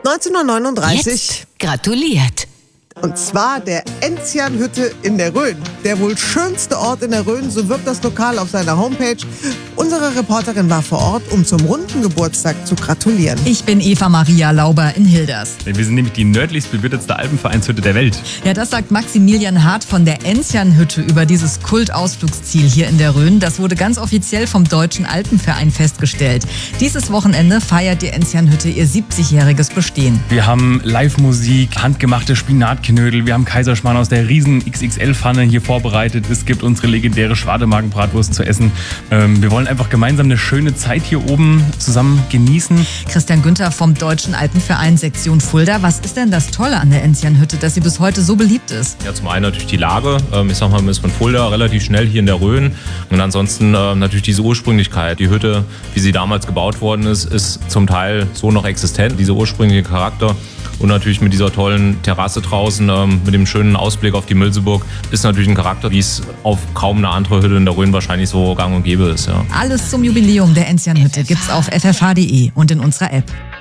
1939. Jetzt gratuliert. Und zwar der Enzianhütte in der Rhön. Der wohl schönste Ort in der Rhön, so wirbt das Lokal auf seiner Homepage. Unsere Reporterin war vor Ort, um zum runden Geburtstag zu gratulieren. Ich bin Eva Maria Lauber in Hilders. Wir sind nämlich die nördlichst bewirtetste Alpenvereinshütte der Welt. Ja, das sagt Maximilian Hart von der Enzianhütte über dieses Kultausflugsziel hier in der Rhön. Das wurde ganz offiziell vom Deutschen Alpenverein festgestellt. Dieses Wochenende feiert die Enzianhütte ihr 70-jähriges Bestehen. Wir haben Live-Musik, handgemachte Spinatknödel, wir haben Kaiserschmarrn aus der riesen XXL-Pfanne hier vorbereitet. Es gibt unsere legendäre Schwademagenbratwurst zu essen. Wir wollen einfach gemeinsam eine schöne Zeit hier oben zusammen genießen. Christian Günther vom Deutschen Alpenverein Sektion Fulda. Was ist denn das Tolle an der Enzianhütte, dass sie bis heute so beliebt ist? Ja, zum einen natürlich die Lage. Ich sag mal, man ist von Fulda relativ schnell hier in der Rhön. Und ansonsten natürlich diese Ursprünglichkeit. Die Hütte, wie sie damals gebaut worden ist, ist zum Teil so noch existent. Dieser ursprüngliche Charakter. Und natürlich mit dieser tollen Terrasse draußen, mit dem schönen Ausblick auf die Mülseburg, ist natürlich ein Charakter, wie es auf kaum eine andere Hütte in der Rhön wahrscheinlich so gang und gäbe ist. Ja. Alles zum Jubiläum der Enzianhütte gibt's auf ffh.de und in unserer App.